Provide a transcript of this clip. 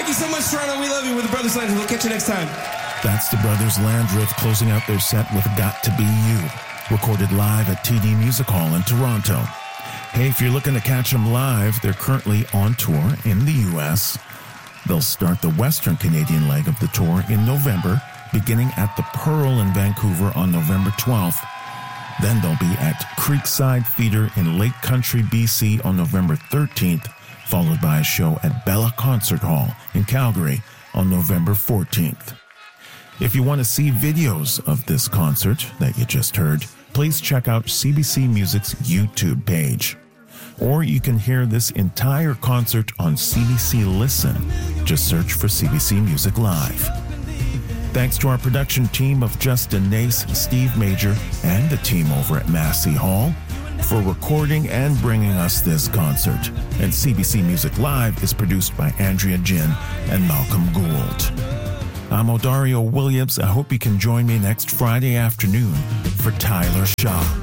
Thank you so much, Toronto. We love you. We're the Brothers Landry. We'll catch you next time. That's the Brothers Landreth closing out their set with Got to Be You, recorded live at TD Music Hall in Toronto. Hey, if you're looking to catch them live, they're currently on tour in the U.S. They'll start the Western Canadian leg of the tour in November, beginning at the Pearl in Vancouver on November 12th. Then they'll be at Creekside Theatre in Lake Country, BC on November 13th, followed by a show at Bella Concert Hall in Calgary on November 14th. If you want to see videos of this concert that you just heard, please check out CBC Music's YouTube page. Or you can hear this entire concert on CBC Listen. Just search for CBC Music Live. Thanks to our production team of Justin Nace, Steve Major, and the team over at Massey Hall for recording and bringing us this concert. And CBC Music Live is produced by Andrea Jin and Malcolm Gould. I'm Odario Williams. I hope you can join me next Friday afternoon for Tyler Shaw.